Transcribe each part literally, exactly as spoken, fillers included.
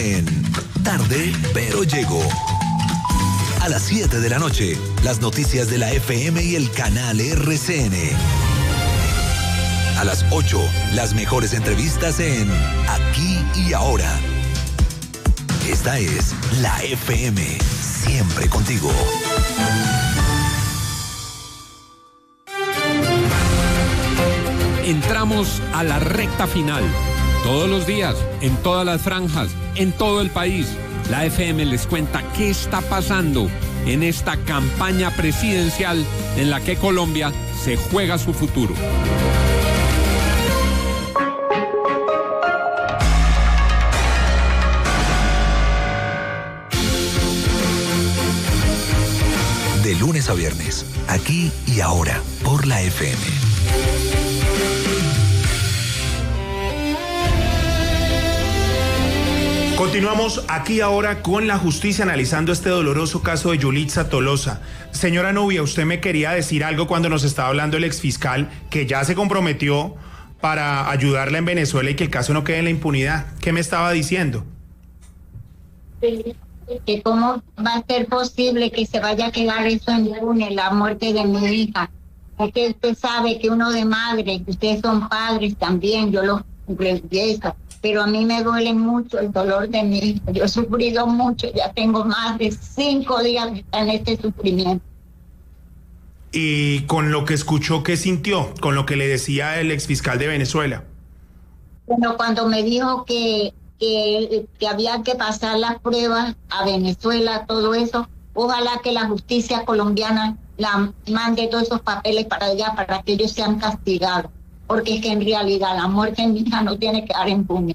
En Tarde, pero llegó. A las siete de la noche, las noticias de la F M y el canal R C N. A las ocho, las mejores entrevistas en Aquí y Ahora. Esta es la F M, siempre contigo. Entramos a la recta final. Todos los días, en todas las franjas, en todo el país, la F M les cuenta qué está pasando en esta campaña presidencial en la que Colombia se juega su futuro. De lunes a viernes, Aquí y Ahora, por la F M. Continuamos aquí ahora con la justicia analizando este doloroso caso de Yulitza Tolosa. Señora Nubia, usted me quería decir algo cuando nos estaba hablando el exfiscal que ya se comprometió para ayudarla en Venezuela y que el caso no quede en la impunidad. ¿Qué me estaba diciendo? Que cómo va a ser posible que se vaya a quedar eso impune, la muerte de mi hija. Porque usted sabe que uno de madre, que ustedes son padres también, yo los empiezo. Pero a mí me duele mucho el dolor de mi hija. Yo he sufrido mucho, ya tengo más de cinco días en este sufrimiento. Y con lo que escuchó, ¿qué sintió? Con lo que le decía el exfiscal de Venezuela. Bueno, cuando me dijo que, que, que había que pasar las pruebas a Venezuela, todo eso, ojalá que la justicia colombiana la mande todos esos papeles para allá, para que ellos sean castigados. Porque es que en realidad la muerte de mi hija no tiene que dar impune.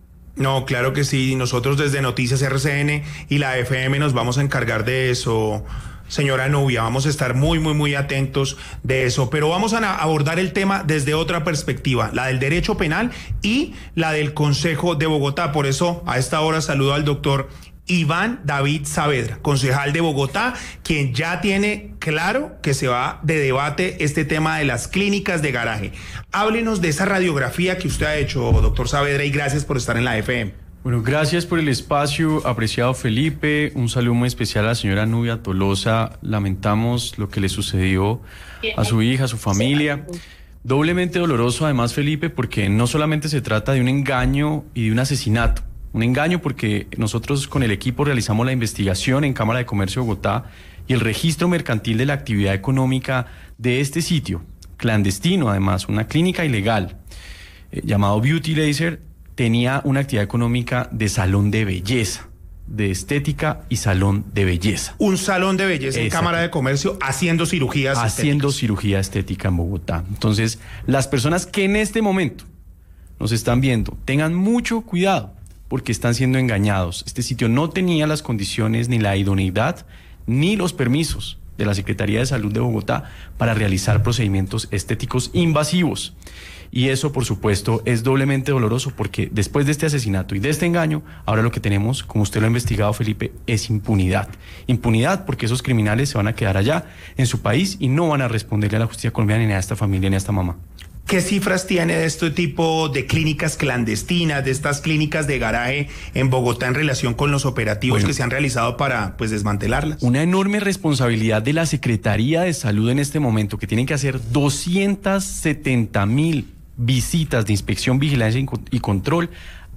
No, claro que sí. Nosotros desde Noticias R C N y la F M nos vamos a encargar de eso, señora Nubia. Vamos a estar muy, muy, muy atentos de eso. Pero vamos a abordar el tema desde otra perspectiva, la del derecho penal y la del Consejo de Bogotá. Por eso, a esta hora saludo al doctor Iván David Saavedra, concejal de Bogotá, quien ya tiene claro que se va de debate este tema de las clínicas de garaje. Háblenos de esa radiografía que usted ha hecho, doctor Saavedra, y gracias por estar en la F M. Bueno, gracias por el espacio, apreciado Felipe. Un saludo muy especial a la señora Nubia Tolosa. Lamentamos lo que le sucedió a su hija, a su familia. Doblemente doloroso, además, Felipe, porque no solamente se trata de un engaño y de un asesinato. Un engaño porque nosotros con el equipo realizamos la investigación en Cámara de Comercio de Bogotá y el registro mercantil de la actividad económica de este sitio, clandestino además, una clínica ilegal, eh, llamado Beauty Laser, tenía una actividad económica de salón de belleza, de estética y salón de belleza. Un salón de belleza en Cámara de Comercio haciendo cirugías Haciendo estéticas. cirugía estética en Bogotá. Entonces, las personas que en este momento nos están viendo, tengan mucho cuidado, porque están siendo engañados. Este sitio no tenía las condiciones, ni la idoneidad, ni los permisos de la Secretaría de Salud de Bogotá para realizar procedimientos estéticos invasivos. Y eso, por supuesto, es doblemente doloroso porque después de este asesinato y de este engaño, ahora lo que tenemos, como usted lo ha investigado, Felipe, es impunidad. Impunidad porque esos criminales se van a quedar allá, en su país, y no van a responderle a la justicia colombiana, ni a esta familia, ni a esta mamá. ¿Qué cifras tiene de este tipo de clínicas clandestinas, de estas clínicas de garaje en Bogotá en relación con los operativos bueno, que se han realizado para pues desmantelarlas? Una enorme responsabilidad de la Secretaría de Salud en este momento, que tienen que hacer doscientas setenta mil visitas de inspección, vigilancia y control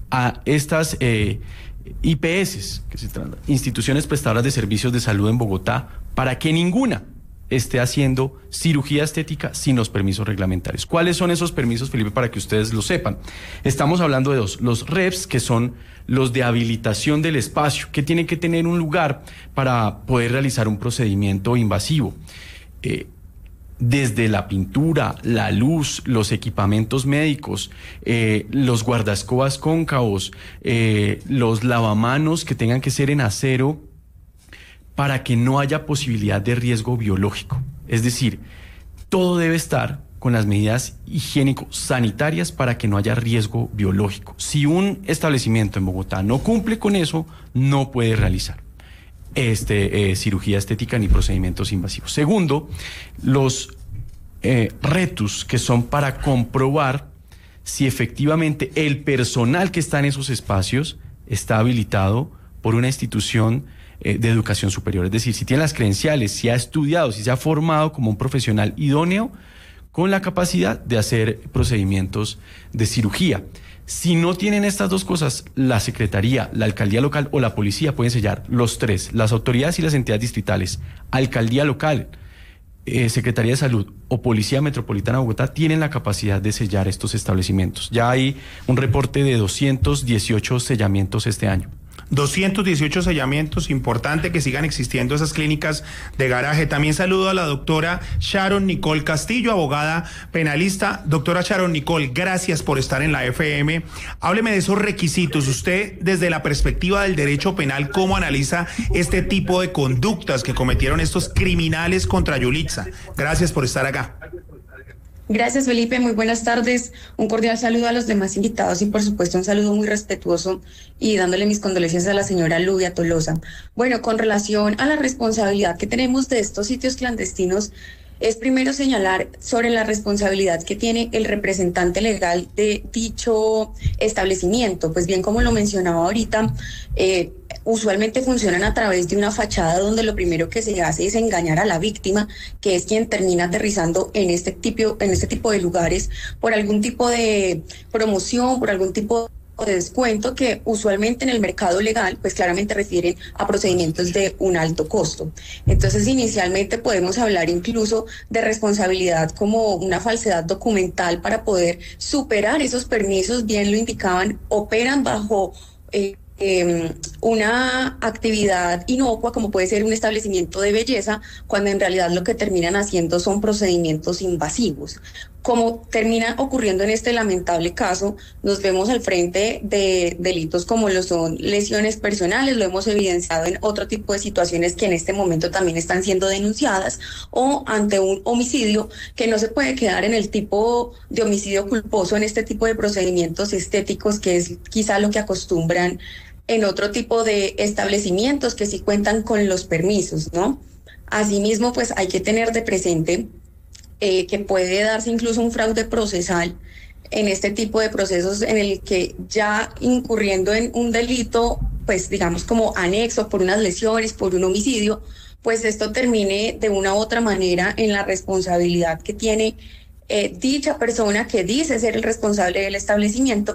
a estas eh, I P S, que se tratan, instituciones prestadoras de servicios de salud en Bogotá, para que ninguna esté haciendo cirugía estética sin los permisos reglamentarios. ¿Cuáles son esos permisos, Felipe, para que ustedes lo sepan? Estamos hablando de dos, los R E Ps, que son los de habilitación del espacio, que tienen que tener un lugar para poder realizar un procedimiento invasivo. Eh, desde la pintura, la luz, los equipamientos médicos, eh, los guardaescobas cóncavos, eh, los lavamanos que tengan que ser en acero, para que no haya posibilidad de riesgo biológico. Es decir, todo debe estar con las medidas higiénico-sanitarias para que no haya riesgo biológico. Si un establecimiento en Bogotá no cumple con eso, no puede realizar este, eh, cirugía estética ni procedimientos invasivos. Segundo, los eh, retos que son para comprobar si efectivamente el personal que está en esos espacios está habilitado por una institución eh, de educación superior. Es decir, si tiene las credenciales, si ha estudiado, si se ha formado como un profesional idóneo con la capacidad de hacer procedimientos de cirugía. Si no tienen estas dos cosas, la Secretaría, la Alcaldía Local o la Policía pueden sellar los tres, las autoridades y las entidades distritales, Alcaldía Local, eh, Secretaría de Salud o Policía Metropolitana de Bogotá tienen la capacidad de sellar estos establecimientos. Ya hay un reporte de doscientos dieciocho sellamientos este año. doscientos dieciocho sellamientos, importante que sigan existiendo esas clínicas de garaje. También saludo a la doctora Sharon Nicole Castillo, abogada penalista. Doctora Sharon Nicole, gracias por estar en la F M. Hábleme de esos requisitos. Usted, desde la perspectiva del derecho penal, ¿cómo analiza este tipo de conductas que cometieron estos criminales contra Yulitza? Gracias por estar acá. Gracias, Felipe. Muy buenas tardes. Un cordial saludo a los demás invitados y, por supuesto, un saludo muy respetuoso y dándole mis condolencias a la señora Lubia Tolosa. Bueno, con relación a la responsabilidad que tenemos de estos sitios clandestinos, es primero señalar sobre la responsabilidad que tiene el representante legal de dicho establecimiento. Pues bien, como lo mencionaba ahorita, eh, usualmente funcionan a través de una fachada donde lo primero que se hace es engañar a la víctima, que es quien termina aterrizando en este tipo, en este tipo de lugares por algún tipo de promoción, por algún tipo de de descuento que usualmente en el mercado legal pues claramente refieren a procedimientos de un alto costo. Entonces inicialmente podemos hablar incluso de responsabilidad como una falsedad documental para poder superar esos permisos, bien lo indicaban, operan bajo eh, eh, una actividad inocua como puede ser un establecimiento de belleza, cuando en realidad lo que terminan haciendo son procedimientos invasivos. Como termina ocurriendo en este lamentable caso, nos vemos al frente de delitos como lo son lesiones personales, lo hemos evidenciado en otro tipo de situaciones que en este momento también están siendo denunciadas, o ante un homicidio que no se puede quedar en el tipo de homicidio culposo en este tipo de procedimientos estéticos, que es quizá lo que acostumbran en otro tipo de establecimientos que sí cuentan con los permisos, ¿no? Asimismo, pues hay que tener de presente Eh, que puede darse incluso un fraude procesal en este tipo de procesos en el que ya incurriendo en un delito, pues digamos como anexo por unas lesiones, por un homicidio, pues esto termine de una u otra manera en la responsabilidad que tiene eh, dicha persona que dice ser el responsable del establecimiento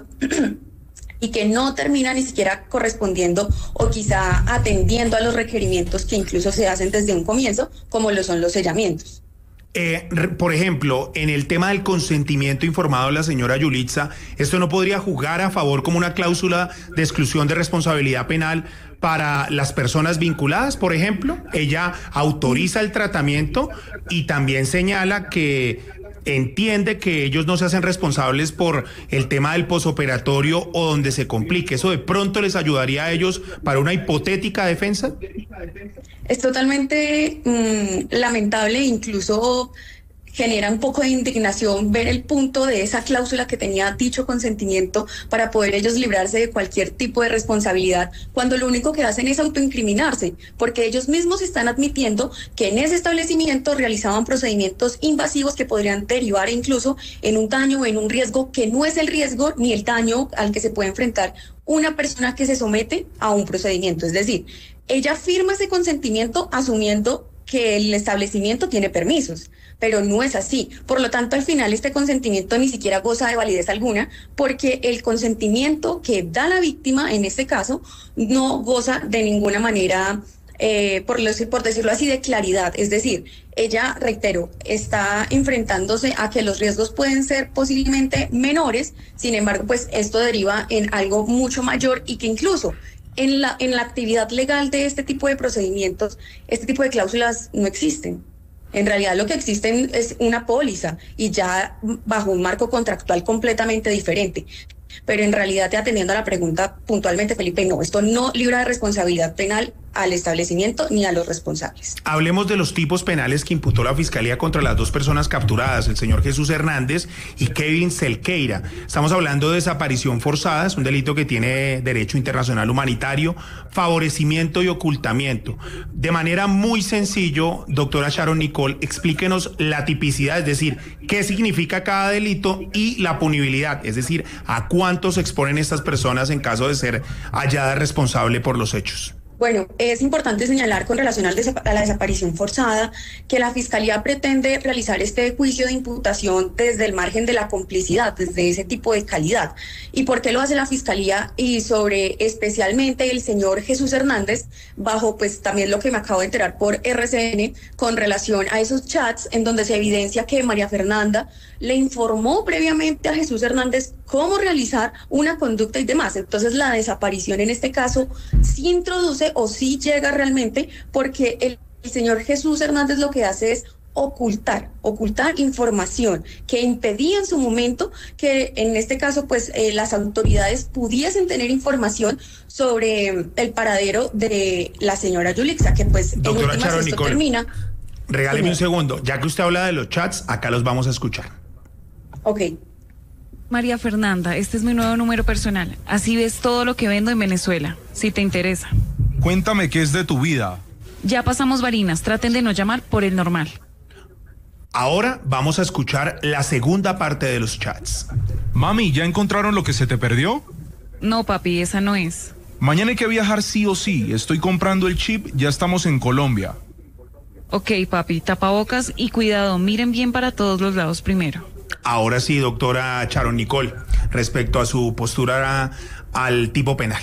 y que no termina ni siquiera correspondiendo o quizá atendiendo a los requerimientos que incluso se hacen desde un comienzo, como lo son los sellamientos. Eh, por ejemplo, en el tema del consentimiento informado de la señora Yulitza, ¿esto no podría jugar a favor como una cláusula de exclusión de responsabilidad penal para las personas vinculadas? Por ejemplo, ella autoriza el tratamiento y también señala que entiende que ellos no se hacen responsables por el tema del posoperatorio o donde se complique. ¿Eso de pronto les ayudaría a ellos para una hipotética defensa? Es totalmente mmm, lamentable, incluso genera un poco de indignación ver el punto de esa cláusula que tenía dicho consentimiento para poder ellos librarse de cualquier tipo de responsabilidad, cuando lo único que hacen es autoincriminarse, porque ellos mismos están admitiendo que en ese establecimiento realizaban procedimientos invasivos que podrían derivar incluso en un daño o en un riesgo que no es el riesgo ni el daño al que se puede enfrentar una persona que se somete a un procedimiento. Es decir, ella firma ese consentimiento asumiendo que el establecimiento tiene permisos, pero no es así. Por lo tanto, al final este consentimiento ni siquiera goza de validez alguna, porque el consentimiento que da la víctima, en este caso, no goza de ninguna manera, eh, por, los, por decirlo así, de claridad. Es decir, ella, reitero, está enfrentándose a que los riesgos pueden ser posiblemente menores, sin embargo, pues esto deriva en algo mucho mayor y que incluso En la, en la actividad legal de este tipo de procedimientos, este tipo de cláusulas no existen. En realidad lo que existen es una póliza y ya bajo un marco contractual completamente diferente. Pero en realidad, atendiendo a la pregunta puntualmente, Felipe, no, esto no libra de responsabilidad penal al establecimiento ni a los responsables. Hablemos de los tipos penales que imputó la Fiscalía contra las dos personas capturadas, el señor Jesús Hernández y Kevin Celqueira. Estamos hablando de desaparición forzada, es un delito que tiene derecho internacional humanitario, favorecimiento y ocultamiento. De manera muy sencillo, doctora Sharon Nicole, explíquenos la tipicidad, es decir, qué significa cada delito y la punibilidad, es decir, a cuánto se exponen estas personas en caso de ser hallada responsable por los hechos. Bueno, es importante señalar con relación al a la desaparición forzada que la Fiscalía pretende realizar este juicio de imputación desde el margen de la complicidad, desde ese tipo de calidad. ¿Y por qué lo hace la Fiscalía? Y sobre especialmente el señor Jesús Hernández, bajo pues también lo que me acabo de enterar por R C N con relación a esos chats en donde se evidencia que María Fernanda le informó previamente a Jesús Hernández cómo realizar una conducta y demás. Entonces la desaparición en este caso sí introduce o sí llega realmente porque el, el señor Jesús Hernández lo que hace es ocultar, ocultar información que impedía en su momento que en este caso pues eh, las autoridades pudiesen tener información sobre el paradero de la señora Yulixa, que pues Doctora en últimas Sharon esto Nicole, termina. Regáleme Señor. un segundo, ya que usted habla de los chats, acá los vamos a escuchar. Ok. María Fernanda, este es mi nuevo número personal. Así ves todo lo que vendo en Venezuela, si te interesa. Cuéntame qué es de tu vida. Ya pasamos varinas, traten de no llamar por el normal. Ahora vamos a escuchar la segunda parte de los chats. Mami, ¿ya encontraron lo que se te perdió? No, papi, esa no es. Mañana hay que viajar sí o sí. Estoy comprando el chip, ya estamos en Colombia. Ok, papi, tapabocas y cuidado, miren bien para todos los lados primero. Ahora sí, doctora Sharon Nicole, respecto a su postura al tipo penal.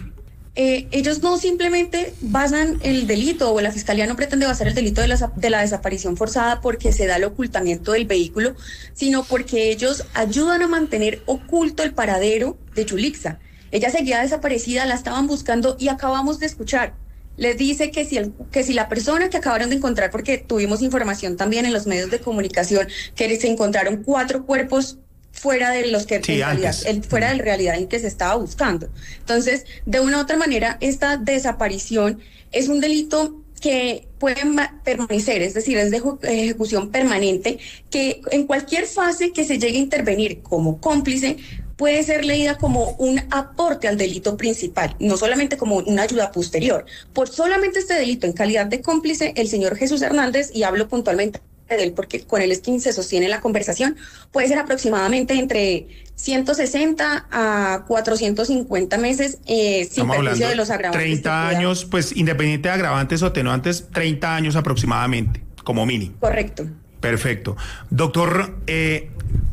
Eh, ellos no simplemente basan el delito, o la Fiscalía no pretende basar el delito de la, de la desaparición forzada porque se da el ocultamiento del vehículo, sino porque ellos ayudan a mantener oculto el paradero de Yulixa. Ella seguía desaparecida, la estaban buscando y acabamos de escuchar. Les dice que si, el, que si la persona que acabaron de encontrar, porque tuvimos información también en los medios de comunicación, que se encontraron cuatro cuerpos fuera de los que sí, en realidad, el, fuera de la realidad en que se estaba buscando. Entonces, de una u otra manera, esta desaparición es un delito que puede permanecer, es decir, es de ejecución permanente, que en cualquier fase que se llegue a intervenir como cómplice, puede ser leída como un aporte al delito principal, no solamente como una ayuda posterior. Por solamente este delito, en calidad de cómplice, el señor Jesús Hernández, y hablo puntualmente de él porque con él es quien se sostiene la conversación, puede ser aproximadamente entre ciento sesenta a cuatrocientos cincuenta meses eh, sin perjuicio de los agravantes. treinta años, pues independiente de agravantes o atenuantes, treinta años aproximadamente, como mínimo. Correcto. Perfecto. Doctor eh,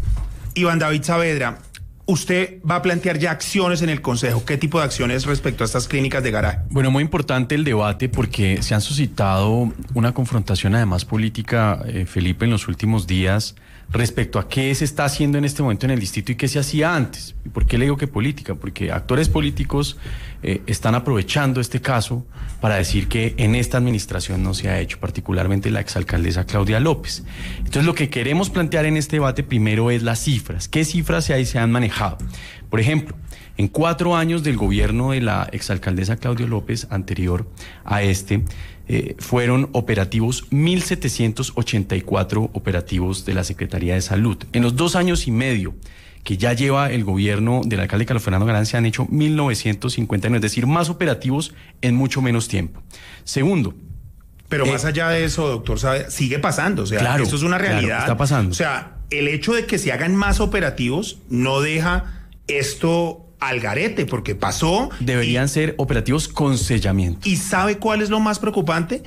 Iván David Saavedra, usted va a plantear ya acciones en el Consejo. ¿Qué tipo de acciones respecto a estas clínicas de garaje? Bueno, muy importante el debate porque se han suscitado una confrontación además política, eh, Felipe, en los últimos días respecto a qué se está haciendo en este momento en el distrito y qué se hacía antes. ¿Y por qué le digo que política? Porque actores políticos eh, están aprovechando este caso para decir que en esta administración no se ha hecho, particularmente la exalcaldesa Claudia López. Entonces, lo que queremos plantear en este debate primero es las cifras. ¿Qué cifras se, se han manejado? Por ejemplo, en cuatro años del gobierno de la exalcaldesa Claudia López, anterior a este, eh, fueron operativos mil setecientos ochenta y cuatro operativos de la Secretaría de Salud. En los dos años y medio que ya lleva el gobierno del alcalde Carlos Fernando Galán se han hecho mil novecientos cincuenta y nueve, es decir, más operativos en mucho menos tiempo. Segundo, Pero eh, más allá de eso, doctor, sabe, sigue pasando. O sea, claro, esto es una realidad. Claro, está pasando. O sea, el hecho de que se hagan más operativos no deja esto al garete, porque pasó. Deberían y, ser operativos con sellamiento. ¿Y sabe cuál es lo más preocupante?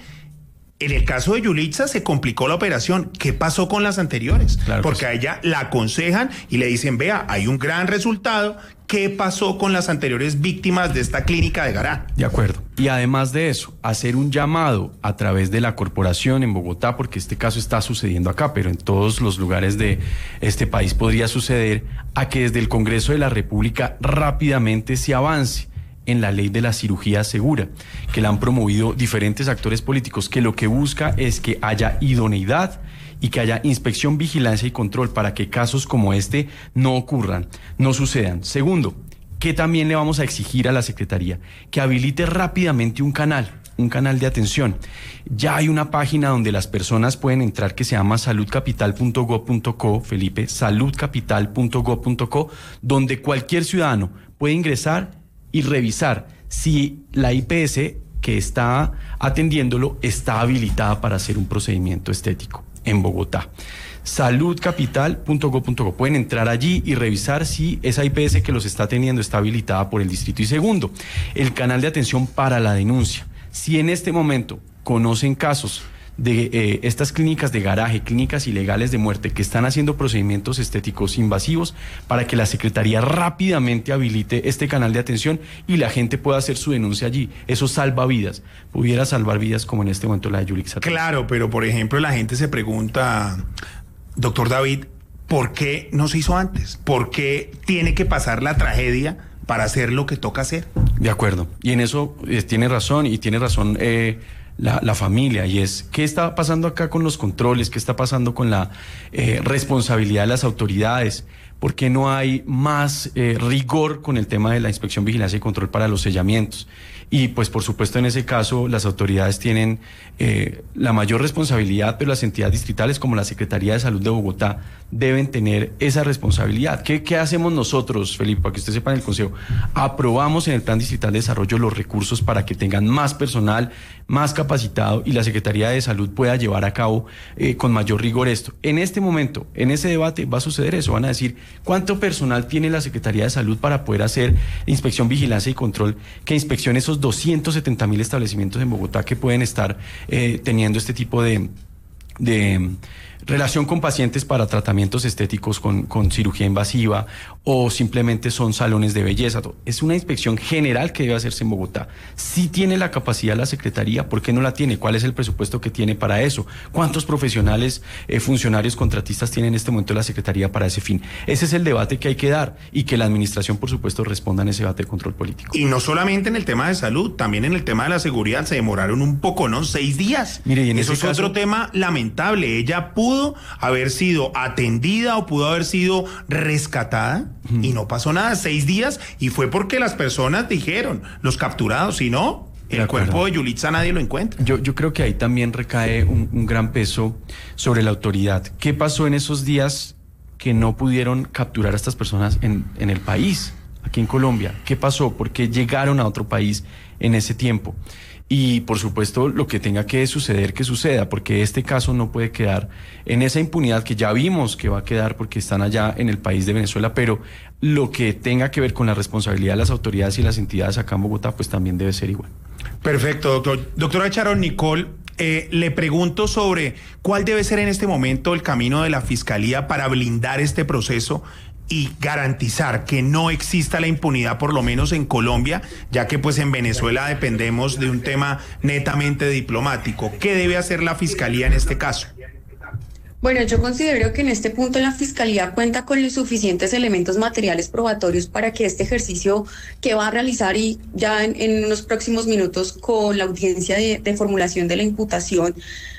En el caso de Yulixa se complicó la operación. ¿Qué pasó con las anteriores? Claro, porque pues. a ella la aconsejan y le dicen, vea, hay un gran resultado. ¿Qué pasó con las anteriores víctimas de esta clínica de Gará? De acuerdo. Y además de eso, hacer un llamado a través de la corporación en Bogotá, porque este caso está sucediendo acá, pero en todos los lugares de este país podría suceder, a que desde el Congreso de la República rápidamente se avance en la ley de la cirugía segura, que la han promovido diferentes actores políticos, que lo que busca es que haya idoneidad y que haya inspección, vigilancia y control para que casos como este no ocurran, no sucedan. Segundo, ¿Qué también le vamos a exigir a la Secretaría? Que habilite rápidamente un canal, un canal de atención. Ya hay una página donde las personas pueden entrar que se llama salud capital punto gob punto co, Felipe, salud capital punto gob punto co, donde cualquier ciudadano puede ingresar y revisar si la I P S que está atendiéndolo está habilitada para hacer un procedimiento estético en Bogotá. salud capital punto gob punto co. Pueden entrar allí y revisar si esa I P S que los está atendiendo está habilitada por el distrito. Y segundo, el canal de atención para la denuncia. Si en este momento conocen casos de eh, estas clínicas de garaje, clínicas ilegales de muerte que están haciendo procedimientos estéticos invasivos, para que la Secretaría rápidamente habilite este canal de atención y la gente pueda hacer su denuncia allí. Eso salva vidas, pudiera salvar vidas como en este momento la de Yulix. Claro, pero por ejemplo la gente se pregunta, doctor David, ¿por qué no se hizo antes? ¿Por qué tiene que pasar la tragedia para hacer lo que toca hacer? De acuerdo, y en eso eh, tiene razón, y tiene razón eh, la, la familia, y es, ¿qué está pasando acá con los controles? ¿Qué está pasando con la eh, responsabilidad de las autoridades? ¿Por qué no hay más eh, rigor con el tema de la inspección, vigilancia y control para los sellamientos? Y pues por supuesto en ese caso las autoridades tienen eh, la mayor responsabilidad, pero las entidades distritales como la Secretaría de Salud de Bogotá deben tener esa responsabilidad. ¿Qué, qué hacemos nosotros, Felipe? Para que usted sepa, en el Consejo aprobamos en el Plan Distrital de Desarrollo los recursos para que tengan más personal, más capacitado, y la Secretaría de Salud pueda llevar a cabo eh, con mayor rigor esto. En este momento, en ese debate va a suceder eso, van a decir cuánto personal tiene la Secretaría de Salud para poder hacer inspección, vigilancia y control, que inspeccione esos doscientos setenta mil establecimientos en Bogotá que pueden estar eh, teniendo este tipo de, de relación con pacientes para tratamientos estéticos con, con cirugía invasiva, o simplemente son salones de belleza. Es una inspección general que debe hacerse en Bogotá. Si tiene la capacidad la Secretaría, ¿por qué no la tiene? ¿Cuál es el presupuesto que tiene para eso? ¿Cuántos profesionales, eh, funcionarios, contratistas tiene en este momento la Secretaría para ese fin? Ese es el debate que hay que dar, y que la administración, por supuesto, responda en ese debate de control político. Y no solamente en el tema de salud, también en el tema de la seguridad se demoraron un poco, ¿no? Seis días. Mire, y en eso ese es caso, otro tema lamentable. Ella pudo haber sido atendida o pudo haber sido rescatada, uh-huh, y no pasó nada. Seis días, y fue porque las personas dijeron, los capturados, si no, el cuerpo de Yulitza nadie lo encuentra. Yo, yo creo que ahí también recae un, un gran peso sobre la autoridad. ¿Qué pasó en esos días que no pudieron capturar a estas personas en, en el país, aquí en Colombia? ¿Qué pasó? ¿Por qué llegaron a otro país en ese tiempo? Y por supuesto lo que tenga que suceder, que suceda, porque este caso no puede quedar en esa impunidad que ya vimos que va a quedar porque están allá en el país de Venezuela, pero lo que tenga que ver con la responsabilidad de las autoridades y las entidades acá en Bogotá, pues también debe ser igual. Perfecto, doctor. Doctora Sharon Nicole, eh, le pregunto sobre cuál debe ser en este momento el camino de la Fiscalía para blindar este proceso y garantizar que no exista la impunidad, por lo menos en Colombia, ya que pues en Venezuela dependemos de un tema netamente diplomático. ¿Qué debe hacer la Fiscalía en este caso? Bueno, yo considero que en este punto la Fiscalía cuenta con los suficientes elementos materiales probatorios para que este ejercicio que va a realizar, y ya en, en unos próximos minutos con la audiencia de, de formulación de la imputación,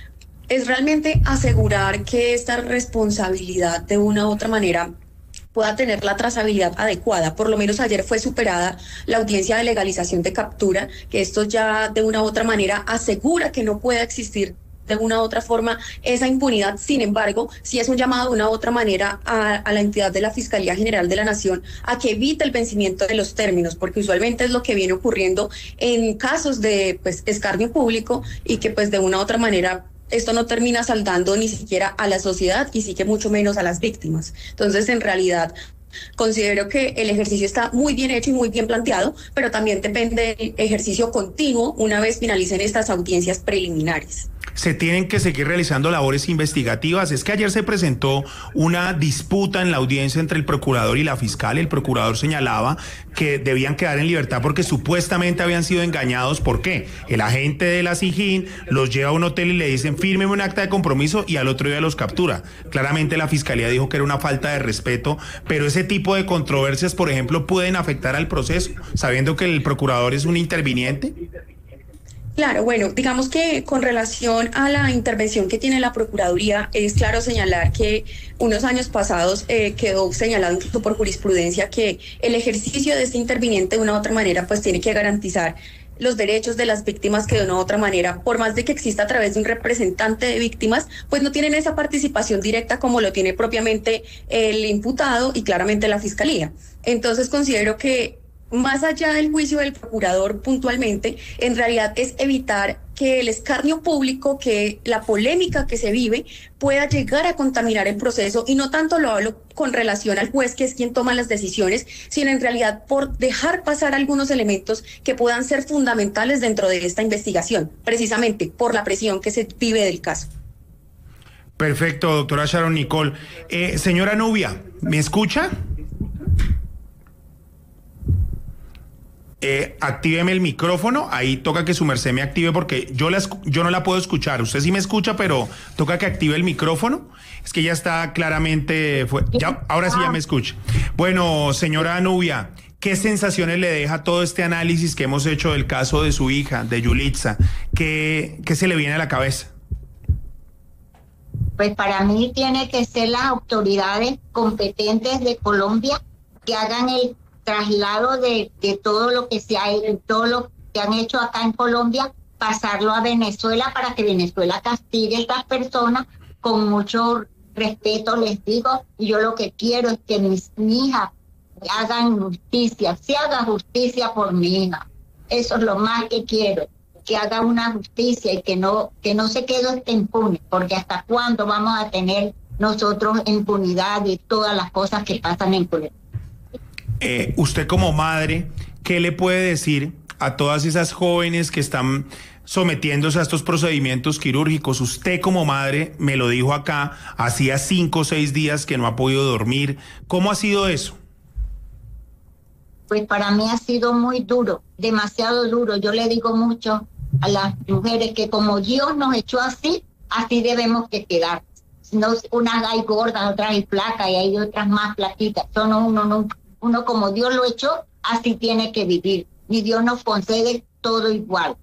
es realmente asegurar que esta responsabilidad de una u otra manera pueda tener la trazabilidad adecuada. Por lo menos ayer fue superada la audiencia de legalización de captura, que esto ya de una u otra manera asegura que no pueda existir de una u otra forma esa impunidad. Sin embargo, sí es un llamado de una u otra manera a, a la entidad de la Fiscalía General de la Nación a que evite el vencimiento de los términos, porque usualmente es lo que viene ocurriendo en casos de pues escarnio público, y que pues de una u otra manera esto no termina saldando ni siquiera a la sociedad, y sí que mucho menos a las víctimas. Entonces, en realidad, considero que el ejercicio está muy bien hecho y muy bien planteado, pero también depende del ejercicio continuo una vez finalicen estas audiencias preliminares. Se tienen que seguir realizando labores investigativas. Es que ayer se presentó una disputa en la audiencia entre el procurador y la fiscal. El procurador señalaba que debían quedar en libertad porque supuestamente habían sido engañados. ¿Por qué? El agente de la SIJIN los lleva a un hotel y le dicen fírmeme un acta de compromiso, y al otro día los captura. Claramente la fiscalía dijo que era una falta de respeto, pero ese tipo de controversias, por ejemplo, pueden afectar al proceso, sabiendo que el procurador es un interviniente. Claro, bueno, digamos que con relación a la intervención que tiene la Procuraduría, es claro señalar que unos años pasados eh, quedó señalado incluso por jurisprudencia que el ejercicio de este interviniente de una u otra manera pues tiene que garantizar los derechos de las víctimas que de una u otra manera, por más de que exista a través de un representante de víctimas, pues no tienen esa participación directa como lo tiene propiamente el imputado y claramente la Fiscalía. Entonces considero que más allá del juicio del procurador puntualmente, en realidad es evitar que el escarnio público, que la polémica que se vive pueda llegar a contaminar el proceso, y no tanto lo hablo con relación al juez, que es quien toma las decisiones, sino en realidad por dejar pasar algunos elementos que puedan ser fundamentales dentro de esta investigación, precisamente por la presión que se vive del caso. Perfecto, doctora Sharon Nicole. Eh, señora Nubia, ¿me escucha? Eh, actíveme el micrófono, ahí toca que su merced me active porque yo, la, yo no la puedo escuchar. Usted sí me escucha, pero toca que active el micrófono. Es que ya está claramente, fue, ya, ahora sí ya me escucha. Bueno, señora Nubia, ¿qué sensaciones le deja todo este análisis que hemos hecho del caso de su hija, de Yulitza? ¿Qué, qué se le viene a la cabeza? Pues para mí tiene que ser las autoridades competentes de Colombia que hagan el traslado de, de todo lo que se ha todo lo que han hecho acá en Colombia, pasarlo a Venezuela para que Venezuela castigue a estas personas con mucho respeto, les digo. Y yo lo que quiero es que mis, mi hija hagan justicia, se haga justicia por mi hija. Eso es lo más que quiero, que haga una justicia y que no, que no se quede impune, porque hasta cuándo vamos a tener nosotros impunidad de todas las cosas que pasan en Colombia. Eh, usted como madre, ¿qué le puede decir a todas esas jóvenes que están sometiéndose a estos procedimientos quirúrgicos? Usted como madre me lo dijo acá, hacía cinco o seis días que no ha podido dormir. ¿Cómo ha sido eso? Pues para mí ha sido muy duro, demasiado duro. Yo le digo mucho a las mujeres que como Dios nos echó así, así debemos que quedar. No, unas hay gordas, otras hay flacas y hay otras más flaquitas. Son uno nunca. Uno como Dios lo echó, así tiene que vivir. Y Dios nos concede todo igual.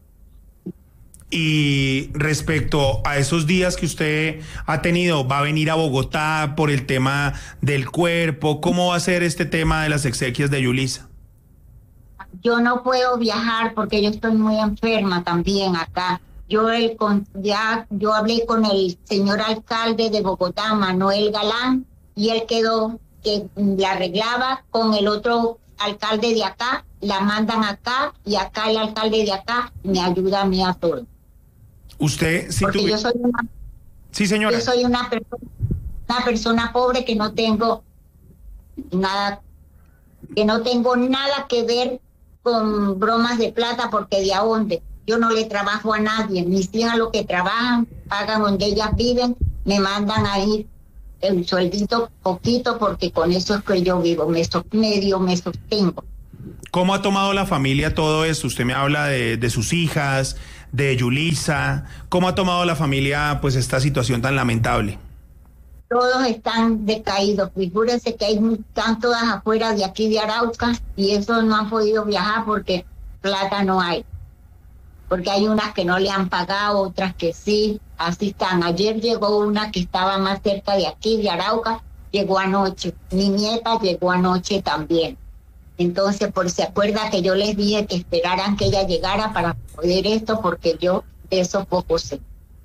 Y respecto a esos días que usted ha tenido, ¿va a venir a Bogotá por el tema del cuerpo? ¿Cómo va a ser este tema de las exequias de Yulitza? Yo no puedo viajar porque yo estoy muy enferma también acá. Yo el, con, ya yo hablé con el señor alcalde de Bogotá, Manuel Galán, y él quedó que la arreglaba con el otro alcalde de acá, la mandan acá y acá el alcalde de acá me ayuda a mí a todo. Usted, sí, porque tuve... yo soy una, sí, señora. Yo soy una persona, una persona pobre que no tengo nada, que no tengo nada que ver con bromas de plata, porque de a dónde. Yo no le trabajo a nadie, mis hijas lo que trabajan, pagan donde ellas viven, me mandan a ir el sueldito poquito, porque con eso es que yo vivo, me so, medio me sostengo. ¿Cómo ha tomado la familia todo esto? Usted me habla de, de sus hijas, de Yulitza. ¿Cómo ha tomado la familia pues esta situación tan lamentable? Todos están decaídos. Figúrense que hay, están todas afuera de aquí de Arauca y eso no han podido viajar porque plata no hay. Porque hay unas que no le han pagado, otras que sí. Así están. Ayer llegó una que estaba más cerca de aquí, de Arauca, llegó anoche. Mi nieta llegó anoche también. Entonces, por se acuerda que yo les dije que esperaran que ella llegara para poder esto, porque yo de eso poco sé.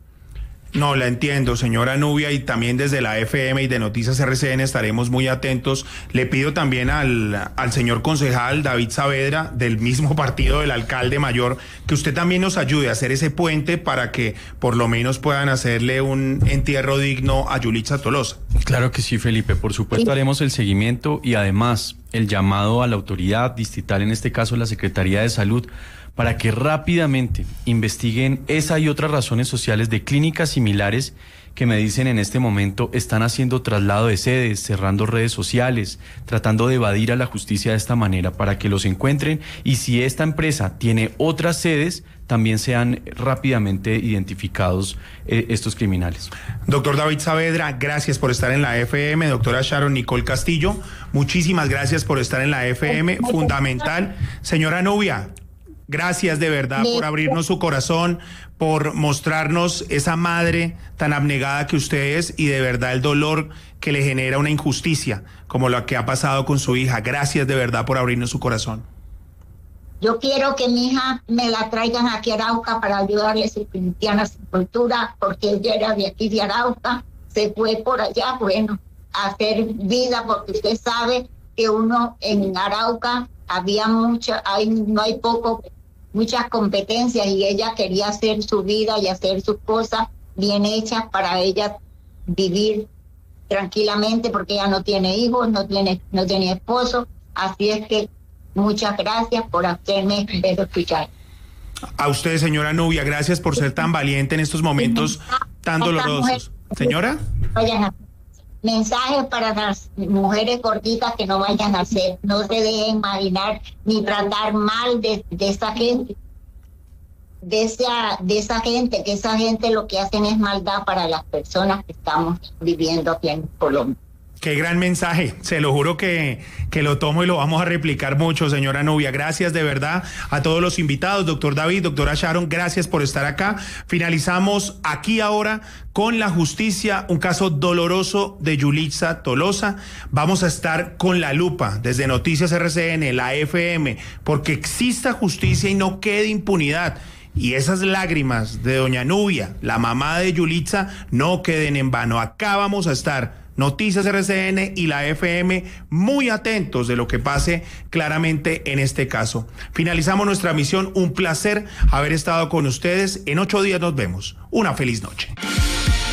No, la entiendo, señora Nubia, y también desde la F M y de Noticias R C N estaremos muy atentos. Le pido también al, al señor concejal David Saavedra, del mismo partido del alcalde mayor, que usted también nos ayude a hacer ese puente para que por lo menos puedan hacerle un entierro digno a Yulitza Tolosa. Claro que sí, Felipe, por supuesto haremos el seguimiento y además el llamado a la autoridad distrital, en este caso la Secretaría de Salud, para que rápidamente investiguen esa y otras razones sociales de clínicas similares que me dicen en este momento están haciendo traslado de sedes, cerrando redes sociales, tratando de evadir a la justicia de esta manera, para que los encuentren y si esta empresa tiene otras sedes, también sean rápidamente identificados eh, estos criminales. Doctor David Saavedra, gracias por estar en la F M. Doctora Sharon Nicole Castillo, muchísimas gracias por estar en la F M, fundamental. Señora Nubia, Gracias de verdad Me... por abrirnos su corazón, por mostrarnos esa madre tan abnegada que usted es y de verdad el dolor que le genera una injusticia como la que ha pasado con su hija. Gracias de verdad por abrirnos su corazón. Yo quiero que mi hija me la traigan aquí a Arauca para ayudarle a su cristiana sepultura, porque ella era de aquí de Arauca, se fue por allá, bueno, a hacer vida, porque usted sabe que uno en Arauca había mucha, hay, no hay poco, muchas competencias y ella quería hacer su vida y hacer sus cosas bien hechas para ella vivir tranquilamente, porque ella no tiene hijos, no tiene, no tiene esposo, así es que muchas gracias por hacerme ver escuchar. A usted, señora Nubia, gracias por ser tan valiente en estos momentos tan dolorosos. Señora. Vayan a mensajes para las mujeres gorditas que no vayan a hacer, no se dejen imaginar ni tratar mal de, de esa gente, de esa, de esa gente, que esa gente lo que hacen es maldad para las personas que estamos viviendo aquí en Colombia. Qué gran mensaje, se lo juro que, que lo tomo y lo vamos a replicar mucho, señora Nubia. Gracias de verdad a todos los invitados, doctor David, doctora Sharon, gracias por estar acá. Finalizamos aquí ahora con la justicia, un caso doloroso de Yulitza Tolosa. Vamos a estar con la lupa desde Noticias R C N, la F M, porque exista justicia y no quede impunidad. Y esas lágrimas de doña Nubia, la mamá de Yulitza, no queden en vano. Acá vamos a estar, Noticias R C N y la F M, muy atentos de lo que pase claramente en este caso. Finalizamos nuestra misión, un placer haber estado con ustedes. En ocho días nos vemos. Una feliz noche.